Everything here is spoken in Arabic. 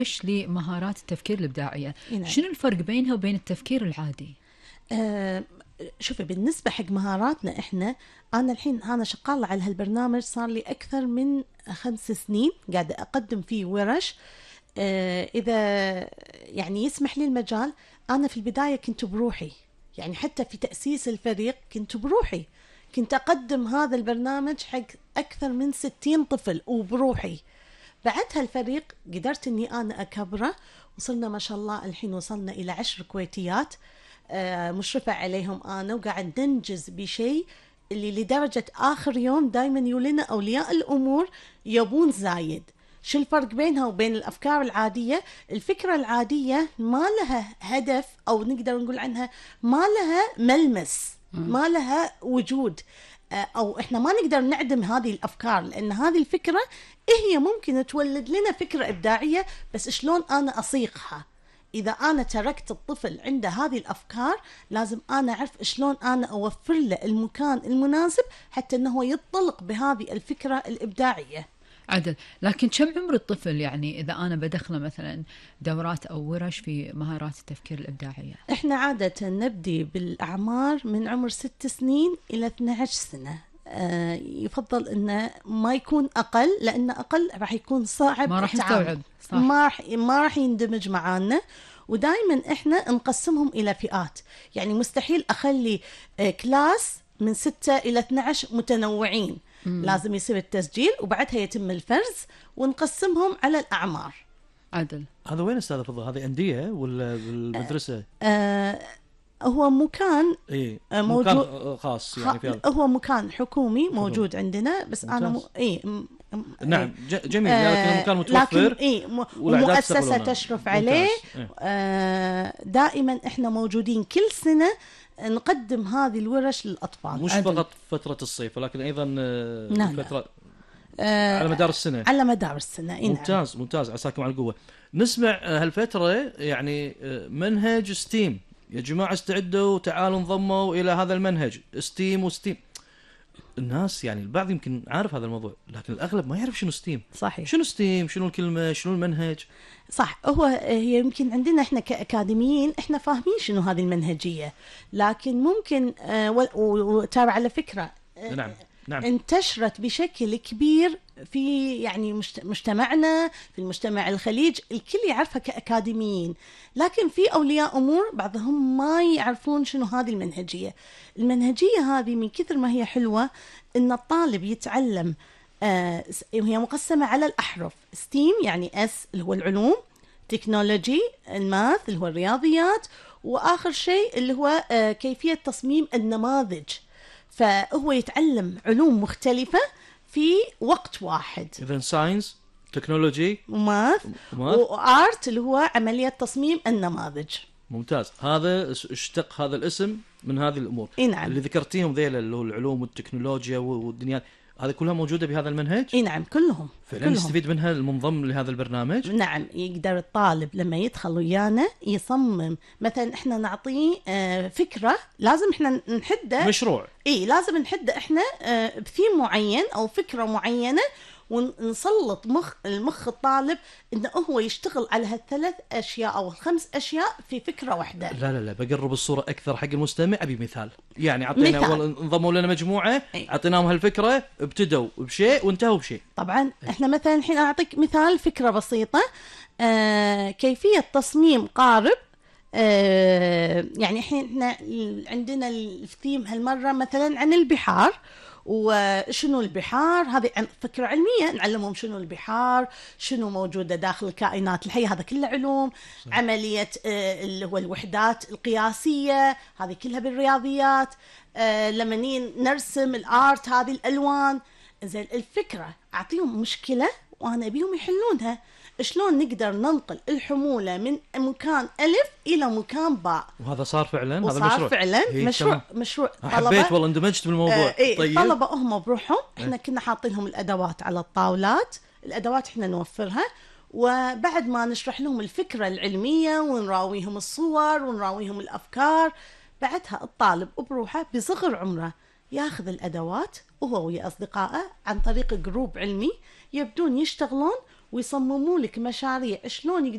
لمهارات التفكير الإبداعية. نعم. شنو الفرق بينها وبين التفكير العادي؟ شوفي، بالنسبة حق مهاراتنا أنا الحين شغالة على هالبرنامج صار لي أكثر من 5 سنين قاعدة أقدم فيه ورش. إذا يعني يسمح لي المجال، أنا في البداية كنت بروحي، يعني حتى في تأسيس الفريق كنت بروحي، كنت أقدم هذا البرنامج حق أكثر من 60 طفل وبروحي. بعدها الفريق قدرت أني أنا أكبره، وصلنا ما شاء الله الحين وصلنا إلى 10 كويتيات مشرفة عليهم أنا، وقاعد ننجز بشيء اللي لدرجة آخر يوم دايما يقولنا أولياء الأمور يبون زايد. شو الفرق بينها وبين الأفكار العادية؟ الفكرة العادية ما لها هدف، أو نقدر نقول عنها ما لها ملمس، ما لها وجود، أو إحنا ما نقدر نعدم هذه الأفكار، لأن هذه الفكرة هي ممكن تولد لنا فكرة إبداعية، بس شلون أنا أصيغها؟ إذا أنا تركت الطفل عنده هذه الأفكار، لازم أنا أعرف شلون أنا أوفر له المكان المناسب حتى أنه يطلق بهذه الفكرة الإبداعية. عدل، لكن كم عمر الطفل يعني إذا أنا بدخله مثلا دورات أو ورش في مهارات التفكير الإبداعية؟ إحنا عادة نبدي بالأعمار من عمر 6 سنين إلى 12 سنة. يفضل إنه ما يكون أقل، لأن أقل راح يكون صعب، ما راح يستوعب، ما راح يندمج معانا. ودائما إحنا نقسمهم إلى فئات، يعني مستحيل أخلي كلاس من 6 إلى 12 متنوعين. لازم يصير التسجيل وبعدها يتم الفرز ونقسمهم على الأعمار. عدل، هذا وين أستاذ فضل؟ هذه أندية ولا بالمدرسة؟ هو مكان موجود، مكان خاص يعني في هذا. هو مكان حكومي موجود عندنا، بس ممتاز. أنا نعم جميل، لكن مكان متوفر، لكن ومؤسسة تشرف عليه. دائما احنا موجودين كل سنة نقدم هذه الورش للأطفال، مش فقط فترة الصيف، ولكن أيضا فترة على مدار السنة. على مدار السنة. ممتاز ممتاز، عساكم على القوة. نسمع هالفترة يعني منهج ستيم، يا جماعة استعدوا تعالوا انضموا إلى هذا المنهج ستيم وستيم. الناس يعني البعض يمكن عارف هذا الموضوع، لكن الأغلب ما يعرف شنو ستيم. صحيح. شنو ستيم؟ شنو الكلمة؟ شنو المنهج؟ صح. هي يمكن عندنا احنا كأكاديميين احنا فاهمين شنو هذه المنهجية، لكن ممكن وترى على فكرة نعم. انتشرت بشكل كبير في يعني مجتمعنا، في المجتمع الخليج الكل يعرفها كأكاديميين، لكن في أولياء أمور بعضهم ما يعرفون شنو هذه المنهجية. المنهجية هذه من كثر ما هي حلوة إن الطالب يتعلم، هي مقسمة على الأحرف. ستيم يعني S اللي هو العلوم، تكنولوجي الماث اللي هو الرياضيات، وآخر شيء اللي هو كيفية تصميم النماذج. فهو يتعلم علوم مختلفة في وقت واحد. إذن ساينس، تكنولوجي، وماث وآرت اللي هو عملية تصميم النماذج. ممتاز. هذا اشتق هذا الاسم من هذه الأمور. نعم. اللي ذكرتيهم ذيلا اللي هو العلوم والتكنولوجيا والدنيا، هذه كلها موجودة بهذا المنهج؟ نعم كلهم. فعلا يستفيد منها المنضم لهذا البرنامج؟ نعم، يقدر الطالب لما يدخل ويانا يصمم. مثلا احنا نعطيه فكرة، لازم احنا نحده مشروع. لازم نحده احنا بثيم معين او فكرة معينة، ونسلط المخ الطالب انه هو يشتغل على هالثلاث اشياء او 5 اشياء في فكره واحده. لا بقرب الصوره اكثر حق المستمع. ابي مثال، يعني اعطينا اول انضموا لنا مجموعه، اعطيناهم هالفكره، ابتدوا بشيء وانتهوا بشيء. طبعا احنا مثلا الحين اعطيك مثال، فكره بسيطه، كيفيه تصميم قارب. يعني احنا عندنا الثيم هالمره مثلا عن البحار، وشنو البحار. هذه فكرة علمية، نعلمهم شنو البحار، شنو موجودة داخل الكائنات الحية، هذا كله علوم. صح. عملية اللي هو الوحدات القياسية، هذه كلها بالرياضيات. لما نرسم الآرت، هذه الألوان. زين، الفكرة أعطيهم مشكلة وأنا أبيهم يحلونها. شلون نقدر ننقل الحمولة من مكان ألف إلى مكان باء. وهذا صار فعلا. هذا مشروع فعلا. مشروع حبيت والله، اندمجت بالموضوع. طيب. طلبة هم بروحهم، احنا كنا حاطينهم الأدوات على الطاولات، الأدوات احنا نوفرها، وبعد ما نشرح لهم الفكرة العلمية ونراويهم الصور ونراويهم الأفكار، بعدها الطالب بروحه بصغر عمره ياخذ الأدوات وهو ويا أصدقائه عن طريق جروب علمي، يبدون يشتغلون ويصمموا لك مشاريع شلون